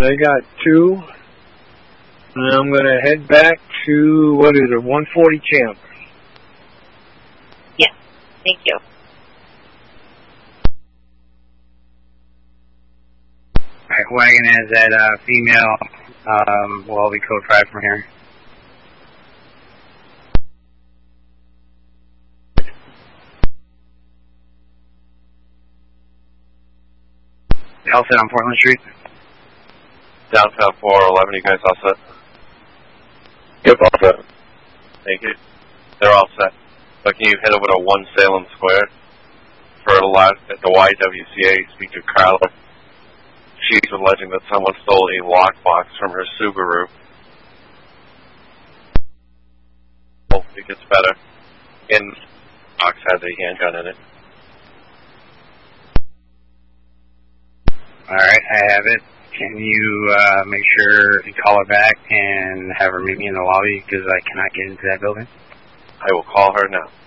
I got 2. And I'm going to head back to, 140 Champ. Yes, thank you. Alright, Wagon has that female, will be code 5 from here. All set on Portland Street. Downtown 411, you guys all set? Yep, all set. Thank you. They're all set. But can you head over to 1 Salem Square for at the YWCA, speak to Carla. She's alleging that someone stole a lockbox from her Subaru. Hopefully it gets better. And the box has a handgun in it. Alright, I have it. Can you make sure you call her back and have her meet me in the lobby because I cannot get into that building? I will call her now.